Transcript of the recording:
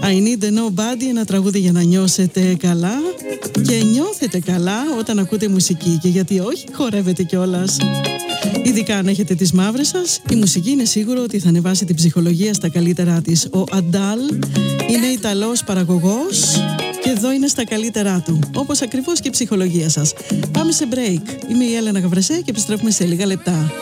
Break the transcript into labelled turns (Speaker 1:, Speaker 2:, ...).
Speaker 1: I need nobody, ένα τραγούδι για να νιώσετε καλά. Και νιώθετε καλά όταν ακούτε μουσική. Και γιατί όχι, χορεύετε κιόλας. Ειδικά αν έχετε τις μαύρες σας, η μουσική είναι σίγουρο ότι θα ανεβάσει την ψυχολογία στα καλύτερά της. Ο Αντάλ είναι Ιταλός παραγωγός και εδώ είναι στα καλύτερά του, όπως ακριβώς και η ψυχολογία σας. Πάμε σε break. Είμαι η Έλενα Γαβρεσέ και επιστρέφουμε σε λίγα λεπτά.